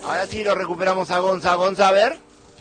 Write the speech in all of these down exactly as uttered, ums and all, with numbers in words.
Ahora sí lo recuperamos a Gonza. Gonza, a ver.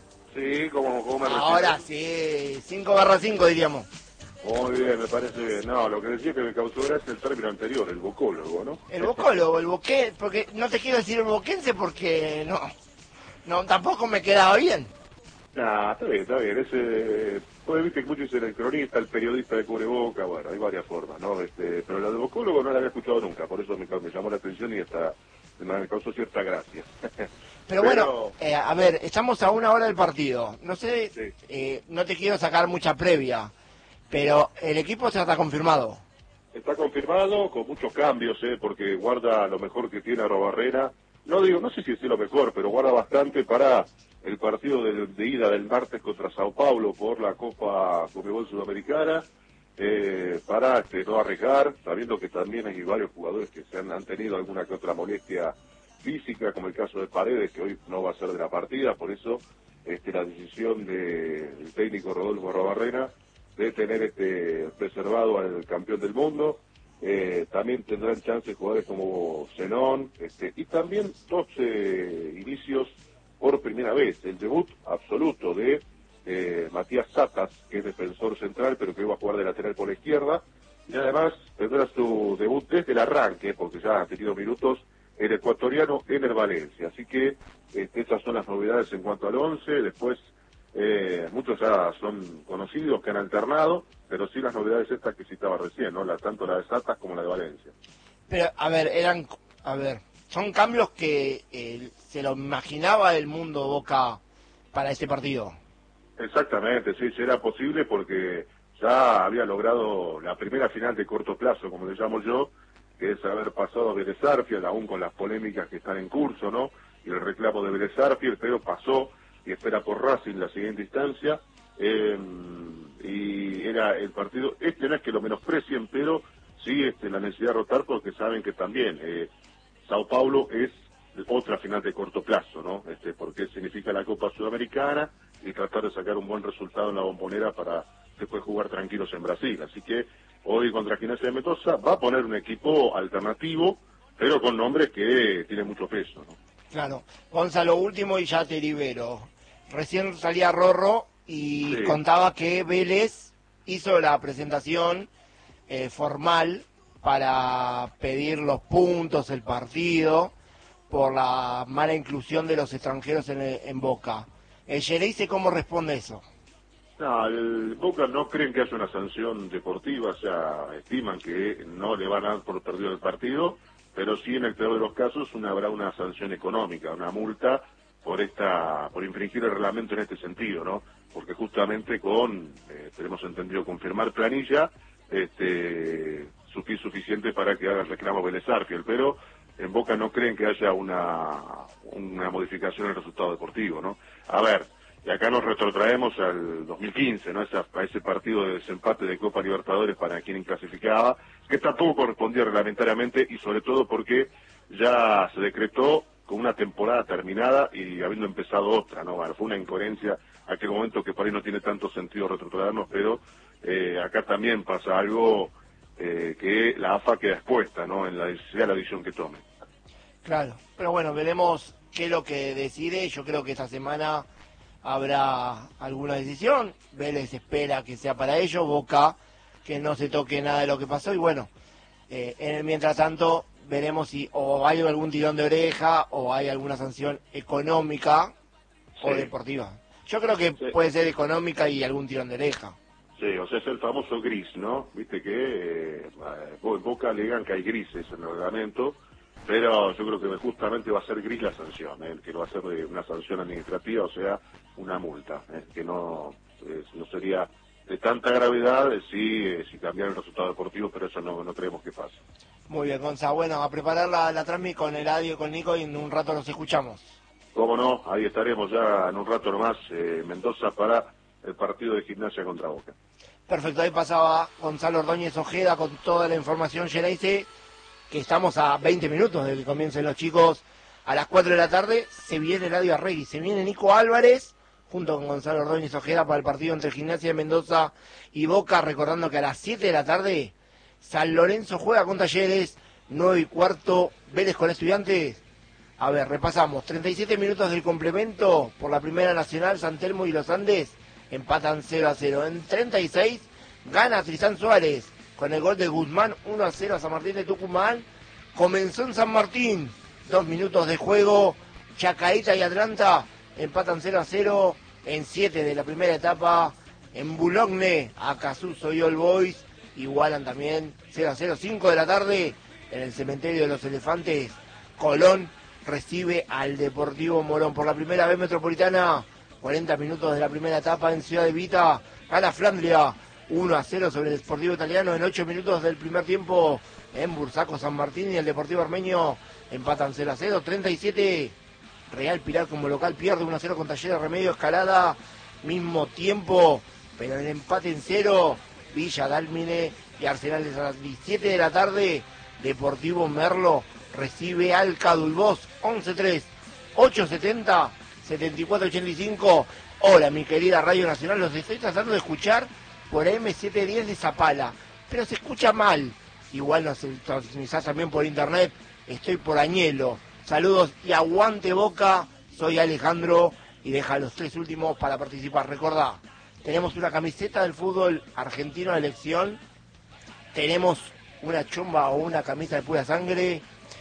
Sí, como, como me Ahora sí, cinco barra cinco diríamos. Muy bien, me parece bien. No, lo que decía que me causó gracia el término anterior, el vocólogo, ¿no? El vocólogo, el boqué, porque no te quiero decir el boquense porque no, no, tampoco me quedaba bien. Nah, está bien, está bien. Ese, pues viste que muchos dicen el cronista, el periodista de cubreboca, bueno, hay varias formas, ¿no? Este, pero la de vocólogo no la había escuchado nunca, por eso me, me llamó la atención y hasta me causó cierta gracia. Pero, Pero bueno, eh, a ver, estamos a una hora del partido. No sé, sí. eh, no te quiero sacar mucha previa, pero el equipo ya está confirmado. Está confirmado, con muchos cambios, ¿eh? Porque guarda lo mejor que tiene Arrobarrena. No digo, no sé si es lo mejor, pero guarda bastante para el partido de, de ida del martes contra Sao Paulo por la Copa Conmebol Sudamericana, eh, para este, no arriesgar, sabiendo que también hay varios jugadores que se han, han tenido alguna que otra molestia física, como el caso de Paredes, que hoy no va a ser de la partida, por eso este, la decisión de, del técnico Rodolfo Arrobarrena de tener este preservado al campeón del mundo. Eh, también tendrán chance jugadores como Zenón, este, y también dos eh, inicios por primera vez, el debut absoluto de eh, Matías Satas, que es defensor central, pero que va a jugar de lateral por la izquierda, y además tendrá su debut desde el arranque, porque ya ha tenido minutos, el ecuatoriano Ener Valencia. Así que este, estas son las novedades en cuanto al once. Después Eh, muchos ya son conocidos que han alternado, pero sí las novedades estas que citaba recién, ¿no? La, tanto la de Satas como la de Valencia. Pero, a ver, eran, a ver, son cambios que eh, se lo imaginaba el mundo Boca para este partido. Exactamente, sí, sí era posible porque ya había logrado la primera final de corto plazo, como le llamo yo, que es haber pasado a Vélez Sarsfield, aún con las polémicas que están en curso, ¿no? Y el reclamo de Vélez Sarsfield, pero pasó y espera por Racing la siguiente instancia, eh, y era el partido, este no es que lo menosprecien, pero sí este, la necesidad de rotar porque saben que también eh, Sao Paulo es otra final de corto plazo, ¿no? Este, porque significa la Copa Sudamericana y tratar de sacar un buen resultado en la Bombonera para después jugar tranquilos en Brasil. Así que hoy contra Gimnasia de Mendoza va a poner un equipo alternativo, pero con nombres que tienen mucho peso, ¿no? Claro. Gonzalo, último y ya te libero. Recién salía Rorro y Sí. contaba que Vélez hizo la presentación eh, formal para pedir los puntos, el partido, por la mala inclusión de los extranjeros en, en Boca. El Gereise, ¿cómo responde eso? No, el Boca no creen que haya una sanción deportiva, o sea, estiman que no le van a dar por perdido el partido, pero sí en el peor de los casos una, habrá una sanción económica, una multa por esta por infringir el reglamento en este sentido, ¿no? Porque justamente con, eh, tenemos entendido, confirmar planilla, este, sufi- suficiente para que haga el reclamo Vélez Sarsfield, pero en Boca no creen que haya una, una modificación en el resultado deportivo, ¿no? A ver, y acá nos retrotraemos al dos mil quince, ¿no? Esa, a ese partido de desempate de Copa Libertadores para quien clasificaba, que tampoco correspondía reglamentariamente y sobre todo porque ya se decretó con una temporada terminada y habiendo empezado otra, ¿no? Bueno, fue una incoherencia aquel momento que por ahí no tiene tanto sentido retrotraernos, pero eh, acá también pasa algo eh, que la A F A queda expuesta, ¿no? En la, sea la decisión que tome. Claro, pero bueno, veremos qué es lo que decide. Yo creo que esta semana habrá alguna decisión. Vélez espera que sea para ellos, Boca que no se toque nada de lo que pasó y bueno, eh, en el mientras tanto veremos si o hay algún tirón de oreja o hay alguna sanción económica Sí. o deportiva. Yo creo que Sí. puede ser económica y algún tirón de oreja. Sí, o sea, es el famoso gris, ¿no? Viste que eh, en Boca alegan que hay grises en el reglamento, pero yo creo que justamente va a ser gris la sanción, ¿eh? Que no va a ser de una sanción administrativa, o sea, una multa, ¿eh? Que no, eh, no sería de tanta gravedad eh, si, eh, si cambiara el resultado deportivo, pero eso no, no creemos que pase. Muy bien, Gonza. Bueno, a preparar la, la transmisión con el audio con Nico y en un rato nos escuchamos. Cómo no, ahí estaremos ya en un rato nomás, eh, Mendoza para el partido de Gimnasia contra Boca. Perfecto, ahí pasaba Gonzalo Ordóñez Ojeda con toda la información, Gereise, que estamos a veinte minutos de que comiencen los chicos a las cuatro de la tarde. Se viene Eladio Arregui, se viene Nico Álvarez junto con Gonzalo Ordóñez Ojeda para el partido entre Gimnasia de Mendoza y Boca, recordando que a las siete de la tarde San Lorenzo juega con Talleres, nueve y cuarto Vélez con Estudiantes. A ver, repasamos. treinta y siete minutos del complemento por la Primera Nacional, San Telmo y Los Andes empatan cero a cero. En treinta y seis gana Trisán Suárez con el gol de Guzmán, uno a cero a San Martín de Tucumán. Comenzó en San Martín, dos minutos de juego, Chacarita y Atlanta empatan cero a cero en siete de la primera etapa. En Boulogne, Acasuso y All Boys igualan también cero a cero. cinco de la tarde en el Cementerio de los Elefantes, Colón recibe al Deportivo Morón. Por la primera vez Metropolitana, cuarenta minutos de la primera etapa en Ciudad de Vita, gana Flandria uno a cero sobre el Deportivo Italiano. En ocho minutos del primer tiempo en Bursaco, San Martín y el Deportivo Armenio empatan cero a cero. treinta y siete, Real Pilar como local pierde uno a cero con Talleres Remedio Escalada, mismo tiempo, pero el empate en cero, Villa Dálmine y Arsenal. A las diecisiete de la tarde, Deportivo Merlo recibe al Cadulbos, once tres, ocho setenta, setenta y cuatro ochenta y cinco. Hola, mi querida Radio Nacional, los estoy tratando de escuchar por eme setecientos diez de Zapala, pero se escucha mal. Igual nos sintonizás también por internet, estoy por Añelo. Saludos y aguante Boca, soy Alejandro y deja los tres últimos para participar. Recordá, tenemos una camiseta del fútbol argentino de elección, tenemos una chomba o una camisa de pura sangre,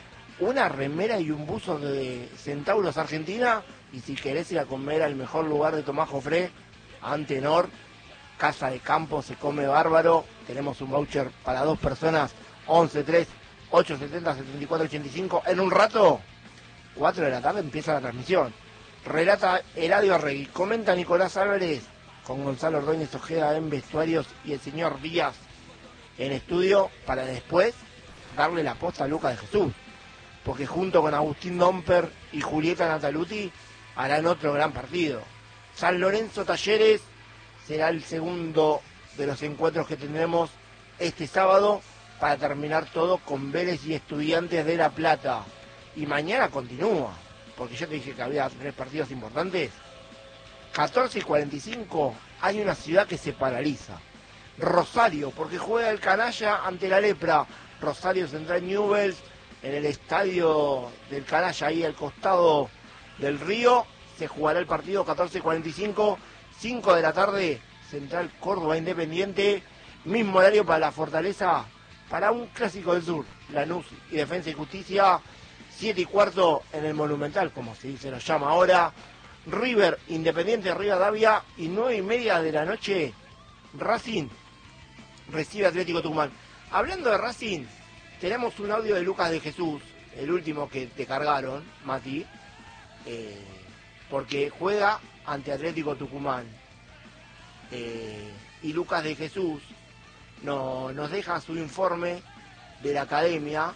una remera y un buzo de Centauros Argentina, y si querés ir a comer al mejor lugar de Tomás Jofré, Antenor, Casa de Campo, se come bárbaro, tenemos un voucher para dos personas, once tres, ocho setenta, setenta y cuatro ochenta y cinco. En un rato, cuatro de la tarde, empieza la transmisión. Relata Eladio Arregui, comenta Nicolás Álvarez, con Gonzalo Ordóñez Ojeda en vestuarios y el señor Díaz en estudio, para después darle la posta a Lucas de Jesús, porque junto con Agustín Domper y Julieta Nataluti harán otro gran partido. San Lorenzo Talleres será el segundo de los encuentros que tendremos este sábado, para terminar todo con Vélez y Estudiantes de La Plata. Y mañana continúa, porque yo te dije que había tres partidos importantes. catorce y cuarenta y cinco, hay una ciudad que se paraliza. Rosario, porque juega el Canalla ante la Lepra. Rosario Central Newell's, en el estadio del Canalla, ahí al costado del río, se jugará el partido catorce y cuarenta y cinco, cinco de la tarde, Central Córdoba Independiente, mismo horario para la Fortaleza, para un clásico del sur, Lanús y Defensa y Justicia, siete y cuarto en el Monumental, como se se lo llama ahora, River Independiente Rivadavia, y nueve y media de la noche, Racing recibe Atlético Tucumán. Hablando de Racing, tenemos un audio de Lucas de Jesús, el último que te cargaron, Mati, eh, porque juega ante Atlético Tucumán. Eh, y Lucas de Jesús no, nos deja su informe de la academia